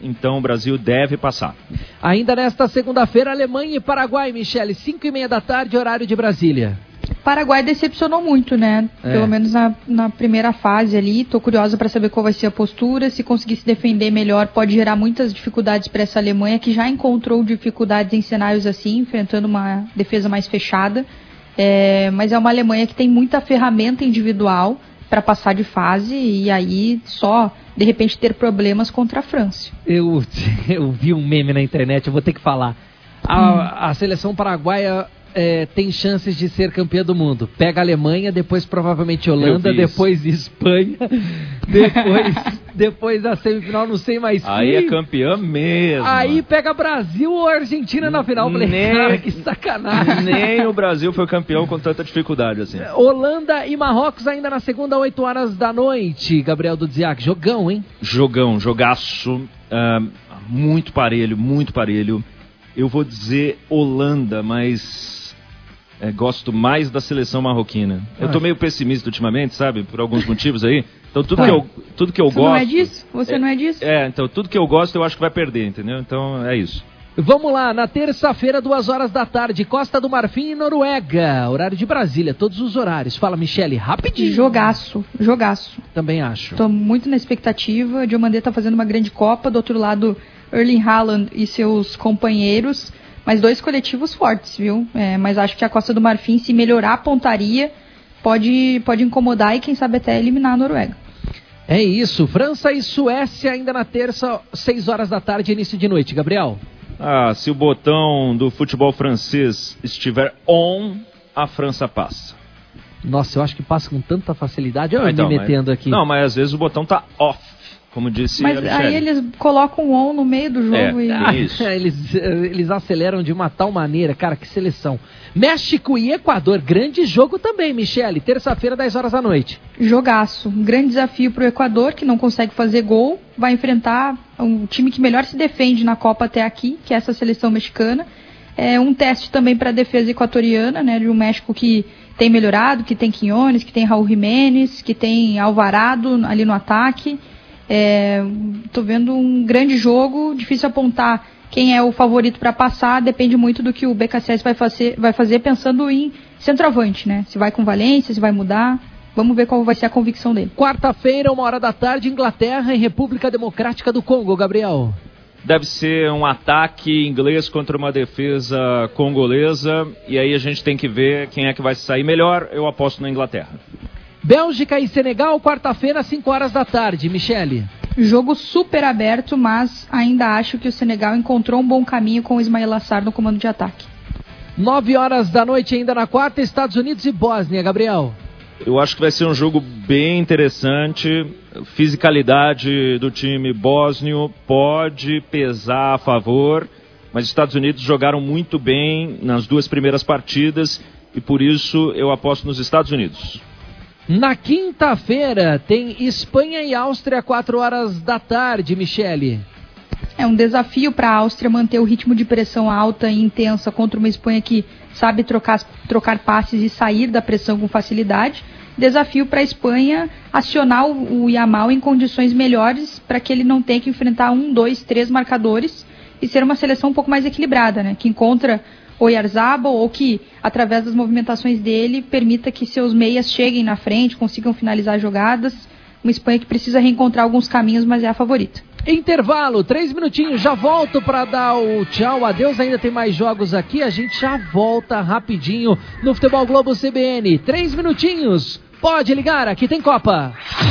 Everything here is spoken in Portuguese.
então o Brasil deve passar. Ainda nesta segunda-feira, Alemanha e Paraguai, Michele, 5h30 da tarde, horário de Brasília. Paraguai decepcionou muito, né? Pelo menos na primeira fase ali. Tô curiosa para saber qual vai ser a postura. Se conseguir se defender melhor, pode gerar muitas dificuldades para essa Alemanha, que já encontrou dificuldades em cenários assim, enfrentando uma defesa mais fechada. Mas é uma Alemanha que tem muita ferramenta individual para passar de fase e aí só, de repente, ter problemas contra a França. Eu vi um meme na internet, eu vou ter que falar. A seleção paraguaia tem chances de ser campeã do mundo. Pega a Alemanha, depois provavelmente Holanda, depois Espanha, depois a semifinal, não sei mais quem. Aí é campeã mesmo. Aí pega Brasil ou Argentina na final. Falei, cara, que sacanagem. Nem o Brasil foi campeão com tanta dificuldade assim. Holanda e Marrocos ainda na segunda, 8 horas da noite. Gabriel Dudziak, jogão, hein? Jogaço, muito parelho. Eu vou dizer Holanda, mas gosto mais da seleção marroquina. Eu tô meio pessimista ultimamente, sabe? Por alguns motivos aí. Então tudo que eu gosto... Não é disso? Você não é disso? Então tudo que eu gosto eu acho que vai perder, entendeu? Então é isso. Vamos lá, na terça-feira, 2 horas da tarde, Costa do Marfim e Noruega. Horário de Brasília, todos os horários. Fala, Michele, rapidinho. Jogaço. Também acho. Tô muito na expectativa. O Diomandé tá fazendo uma grande Copa. Do outro lado, Erling Haaland e seus companheiros. Mas 2 coletivos fortes, viu? Mas acho que a Costa do Marfim, se melhorar a pontaria, pode incomodar e quem sabe até eliminar a Noruega. É isso. França e Suécia ainda na terça, 6 horas da tarde, início de noite. Gabriel? Se o botão do futebol francês estiver on, a França passa. Nossa, eu acho que passa com tanta facilidade. Eu me metendo aqui. Não, mas às vezes o botão tá off, como disse a Michele. Mas aí eles colocam o on no meio do jogo isso. Eles aceleram de uma tal maneira, cara, que seleção. México e Equador, grande jogo também, Michele, terça-feira, 10 horas da noite. Jogaço, um grande desafio pro Equador, que não consegue fazer gol, vai enfrentar um time que melhor se defende na Copa até aqui, que é essa seleção mexicana. É um teste também para a defesa equatoriana, né, de um México que tem melhorado, que tem Quiñones, que tem Raúl Jiménez, que tem Alvarado ali no ataque. Tô vendo um grande jogo, difícil apontar quem é o favorito para passar, depende muito do que o BKSS vai fazer pensando em centroavante, né? Se vai com Valência, se vai mudar, vamos ver qual vai ser a convicção dele. Quarta-feira, 1 hora da tarde, Inglaterra e República Democrática do Congo, Gabriel. Deve ser um ataque inglês contra uma defesa congolesa, e aí a gente tem que ver quem é que vai sair melhor. Eu aposto na Inglaterra. Bélgica e Senegal, quarta-feira, 5 horas da tarde. Michele? Jogo super aberto, mas ainda acho que o Senegal encontrou um bom caminho com o Ismail Assar no comando de ataque. 9 horas da noite ainda na quarta, Estados Unidos e Bósnia, Gabriel. Eu acho que vai ser um jogo bem interessante. Fisicalidade do time bósnio pode pesar a favor, mas os Estados Unidos jogaram muito bem nas 2 primeiras partidas e por isso eu aposto nos Estados Unidos. Na quinta-feira tem Espanha e Áustria, 4 horas da tarde, Michele. É um desafio para a Áustria manter o ritmo de pressão alta e intensa contra uma Espanha que sabe trocar passes e sair da pressão com facilidade. Desafio para a Espanha acionar o Yamal em condições melhores para que ele não tenha que enfrentar 1, 2, 3 marcadores e ser uma seleção um pouco mais equilibrada, né? Que encontra Oyarzabal ou que, através das movimentações dele, permita que seus meias cheguem na frente, consigam finalizar jogadas. Uma Espanha que precisa reencontrar alguns caminhos, mas é a favorita. Intervalo, 3 minutinhos, já volto para dar o tchau, adeus, ainda tem mais jogos aqui, a gente já volta rapidinho no Futebol Globo CBN. 3 minutinhos, pode ligar, aqui tem Copa.